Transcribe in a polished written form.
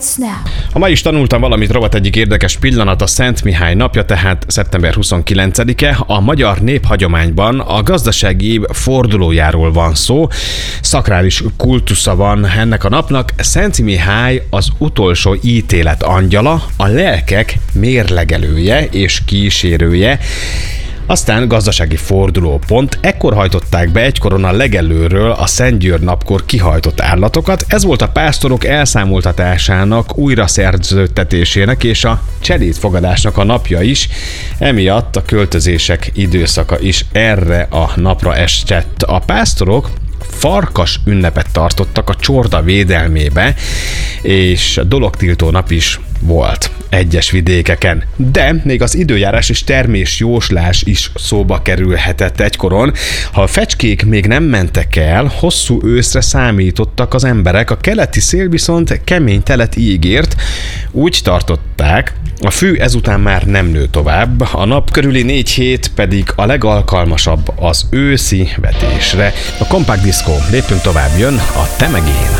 Starts now. Ha ma is tanultam valamit, rovat egyik érdekes pillanat a Szent Mihály napja, tehát szeptember 29-e. A magyar néphagyományban a gazdasági év fordulójáról van szó. Szakrális kultusza van ennek a napnak. Szent Mihály az utolsó ítélet angyala, a lelkek mérlegelője és kísérője. Aztán gazdasági fordulópont, ekkor hajtották be egykoron a legelőről a Szent György napkor kihajtott állatokat. Ez volt a pásztorok elszámoltatásának, újraszerződtetésének és a cselédfogadásnak a napja is. Emiatt a költözések időszaka is erre a napra esett. A pásztorok farkas ünnepet tartottak a csorda védelmébe, és dologtiltó nap is volt egyes vidékeken. De még az időjárás és termésjóslás is szóba kerülhetett egykoron. Ha a fecskék még nem mentek el, hosszú őszre számítottak az emberek, a keleti szél viszont kemény telet ígért, úgy tartották, a fű ezután már nem nő tovább, a nap körüli 4 hét pedig a legalkalmasabb az őszi vetésre. A Compact Disco, lépünk tovább, jön a Te meg én.